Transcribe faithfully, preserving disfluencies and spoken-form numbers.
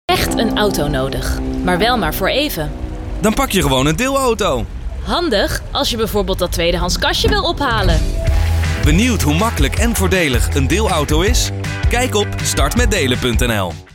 echt een auto nodig, maar wel maar voor even. Dan pak je gewoon een deelauto. Handig als je bijvoorbeeld dat tweedehands kastje wil ophalen. Benieuwd hoe makkelijk en voordelig een deelauto is? Kijk op start met delen punt n l.